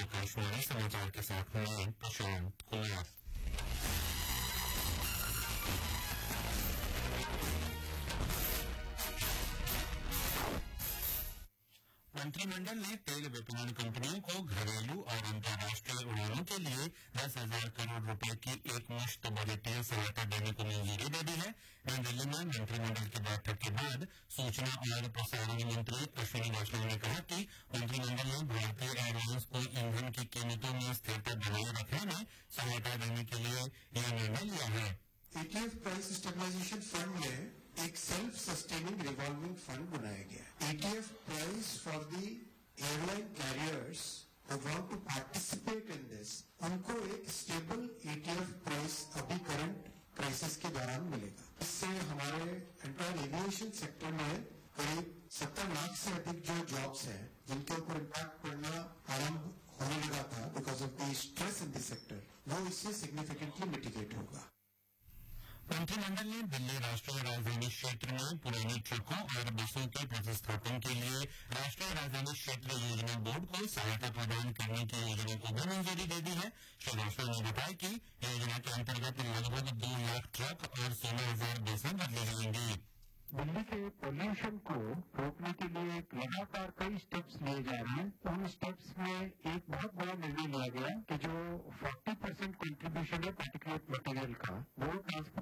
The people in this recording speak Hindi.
आकाशवाणी समाचार के साथ मैं प्रशांत कुमार। मंत्रिमंडल ने तेल विपणन कंपनियों को घरेलू और अंतर्राष्ट्रीय उड़ानों के लिए 10,000 करोड़ रुपए की एकमुश्त बजटीय सहायता देने को मंजूरी दे दी है। नई दिल्ली में मंत्रिमंडल की बैठक के बाद सूचना और प्रसारण मंत्री अश्विनी वैष्णव ने कहा कि मंत्रिमंडल ने भारतीय एयरलाइंस को ईंधन की कीमतों में स्थिरता बनाए रखने में सहायता देने के लिए यह निर्णय लिया है। ETF प्राइस स्टेबलाइजेशन फंड में एक सेल्फ सस्टेनिंग रिवॉल्विंग फंड बनाया गया है। ETF price for the airline carriers who want to participate in this, उनको एक स्टेबल ETF प्राइस अभी करंट क्राइसिस के दौरान मिलेगा। इससे हमारे एंटायर एविएशन सेक्टर में करीब 70 लाख से अधिक जो जॉब्स हैं जिनके ऊपर इम्पैक्ट पड़ना आरंभ होने लगा था because of the stress in the sector, वो इससे सिग्निफिकेंटली मिटिगेट होगा। मंत्रिमंडल ने दिल्ली राष्ट्रीय राजधानी क्षेत्र में पुरानी ट्रकों और बसों के प्रतिस्थापन के लिए राष्ट्रीय राजधानी क्षेत्र योजना बोर्ड को सहायता प्रदान करने की योजना को भी मंजूरी दे दी है। श्री वैष्णव ने बताया कि योजना के अंतर्गत लगभग 2 लाख ट्रक और 16,000 बसें बदली जाएंगी। दिल्ली के पोल्यूशन को रोकने के लिए लगातार कई स्टेप्स लिए जा रहे हैं। उन स्टेप्स में एक बहुत बड़ा निर्णय लिया गया कि जो 40% कंट्रीब्यूशन है पार्टिकुलेट मटेरियल का, वो ट्रांसपोर्ट